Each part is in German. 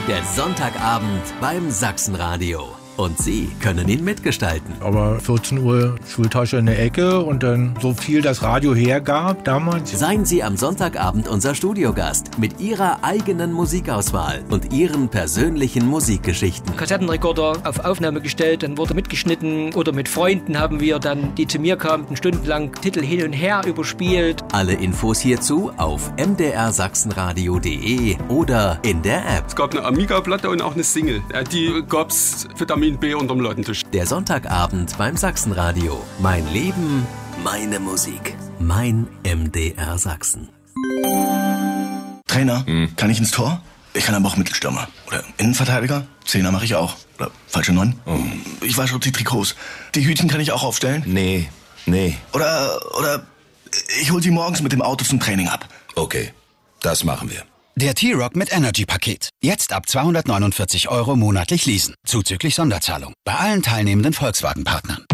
Der Sonntagabend beim Sachsenradio. Und Sie können ihn mitgestalten. Aber 14 Uhr Schultasche in der Ecke und dann so viel das Radio hergab damals. Seien Sie am Sonntagabend unser Studiogast mit Ihrer eigenen Musikauswahl und Ihren persönlichen Musikgeschichten. Kassettenrekorder auf Aufnahme gestellt, dann wurde mitgeschnitten oder mit Freunden haben wir dann, die zu mir kamen, stundenlang Titel hin und her überspielt. Alle Infos hierzu auf mdrsachsenradio.de oder in der App. Es gab eine Amiga-Platte und auch eine Single. Die gab's Vitamin B unterm Ladentisch. Der Sonntagabend beim Sachsenradio. Mein Leben, meine Musik. Mein MDR Sachsen. Trainer, kann ich ins Tor? Ich kann aber auch Mittelstürmer. Oder Innenverteidiger? Zehner mache ich auch. Oder falsche 9? Ich wasche die Trikots. Die Hütchen kann ich auch aufstellen? Nee. Oder ich hol sie morgens mit dem Auto zum Training ab. Okay, das machen wir. Der T-Rock mit Energy-Paket. Jetzt ab 249 € monatlich leasen. Zuzüglich Sonderzahlung. Bei allen teilnehmenden Volkswagen-Partnern.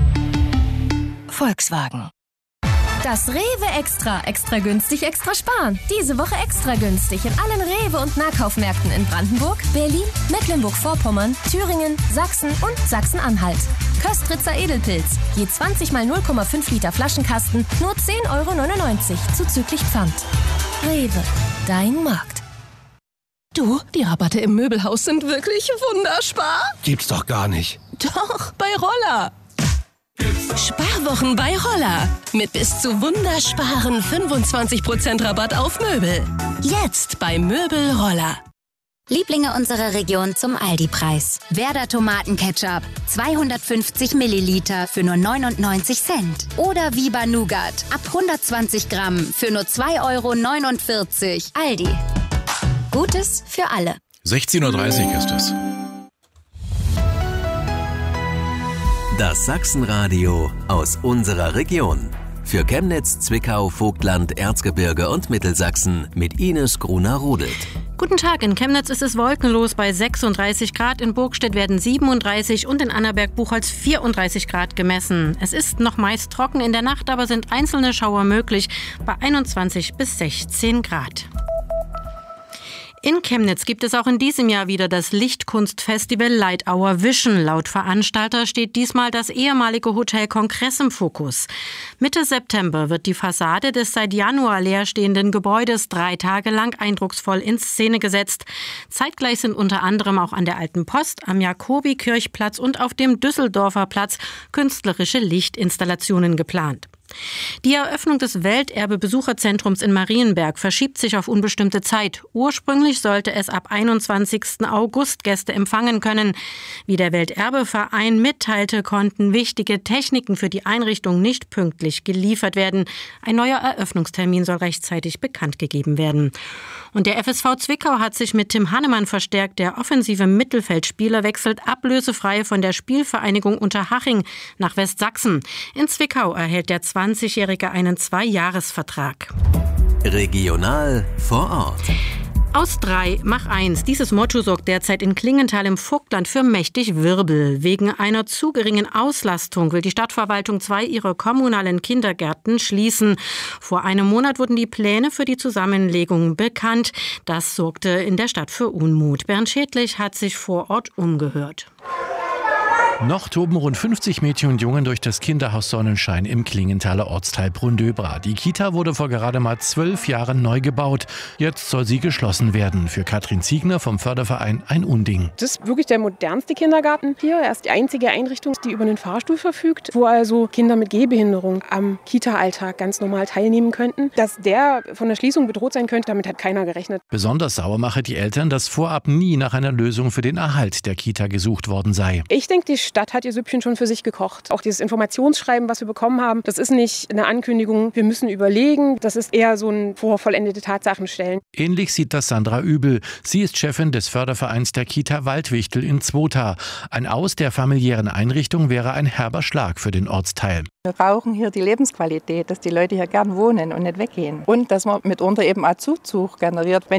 Volkswagen. Das Rewe Extra. Extra günstig, extra sparen. Diese Woche extra günstig in allen Rewe- und Nahkaufmärkten in Brandenburg, Berlin, Mecklenburg-Vorpommern, Thüringen, Sachsen und Sachsen-Anhalt. Köstritzer Edelpilz. Je 20 mal 0,5 Liter Flaschenkasten. Nur 10,99 € zuzüglich Pfand. Rewe. Dein Markt. Du, die Rabatte im Möbelhaus sind wirklich wunderspar. Gibt's doch gar nicht. Doch, bei Roller. Sparwochen bei Roller. Mit bis zu wundersparen 25% Rabatt auf Möbel. Jetzt bei Möbel Roller. Lieblinge unserer Region zum Aldi-Preis. Werder Tomatenketchup, 250 Milliliter für nur 99 Cent. Oder Viva Nougat, ab 120 Gramm für nur 2,49 €. Aldi. Gutes für alle. 16:30 Uhr ist es. Das Sachsenradio aus unserer Region. Für Chemnitz, Zwickau, Vogtland, Erzgebirge und Mittelsachsen mit Ines Gruner-Rudelt. Guten Tag, in Chemnitz ist es wolkenlos bei 36 Grad, in Burgstedt werden 37 und in Annaberg-Buchholz 34 Grad gemessen. Es ist noch meist trocken, in der Nacht aber sind einzelne Schauer möglich bei 21 bis 16 Grad. In Chemnitz gibt es auch in diesem Jahr wieder das Lichtkunstfestival Light Hour Vision. Laut Veranstalter steht diesmal das ehemalige Hotel Kongress im Fokus. Mitte September wird die Fassade des seit Januar leerstehenden Gebäudes 3 Tage lang eindrucksvoll in Szene gesetzt. Zeitgleich sind unter anderem auch an der Alten Post, am Jakobi-Kirchplatz und auf dem Düsseldorfer Platz künstlerische Lichtinstallationen geplant. Die Eröffnung des Welterbe-Besucherzentrums in Marienberg verschiebt sich auf unbestimmte Zeit. Ursprünglich sollte es ab 21. August Gäste empfangen können. Wie der Welterbeverein mitteilte, konnten wichtige Techniken für die Einrichtung nicht pünktlich geliefert werden. Ein neuer Eröffnungstermin soll rechtzeitig bekannt gegeben werden. Und der FSV Zwickau hat sich mit Tim Hannemann verstärkt. Der offensive Mittelfeldspieler wechselt ablösefrei von der Spielvereinigung Unterhaching nach Westsachsen. In Zwickau erhält der 20-Jährige einen 2-Jahres-Vertrag. Regional vor Ort. Aus 3 mach 1. Dieses Motto sorgt derzeit in Klingenthal im Vogtland für mächtig Wirbel. Wegen einer zu geringen Auslastung will die Stadtverwaltung 2 ihrer kommunalen Kindergärten schließen. Vor einem Monat wurden die Pläne für die Zusammenlegung bekannt. Das sorgte in der Stadt für Unmut. Bernd Schädlich hat sich vor Ort umgehört. Noch toben rund 50 Mädchen und Jungen durch das Kinderhaus Sonnenschein im Klingenthaler Ortsteil Brunndöbra. Die Kita wurde vor gerade mal 12 Jahren neu gebaut. Jetzt soll sie geschlossen werden. Für Katrin Ziegner vom Förderverein ein Unding. Das ist wirklich der modernste Kindergarten hier. Er ist die einzige Einrichtung, die über einen Fahrstuhl verfügt, wo also Kinder mit Gehbehinderung am Kita-Alltag ganz normal teilnehmen könnten. Dass der von der Schließung bedroht sein könnte, damit hat keiner gerechnet. Besonders sauer mache die Eltern, dass vorab nie nach einer Lösung für den Erhalt der Kita gesucht worden sei. Ich denke, die Stadt hat ihr Süppchen schon für sich gekocht. Auch dieses Informationsschreiben, was wir bekommen haben, das ist nicht eine Ankündigung, wir müssen überlegen. Das ist eher so ein vorvollendete Tatsachen stellen. Ähnlich sieht das Sandra Übel. Sie ist Chefin des Fördervereins der Kita Waldwichtel in Zwota. Ein Aus der familiären Einrichtung wäre ein herber Schlag für den Ortsteil. Wir brauchen hier die Lebensqualität, dass die Leute hier gern wohnen und nicht weggehen. Und dass man mitunter eben auch Zuzug generiert. Wenn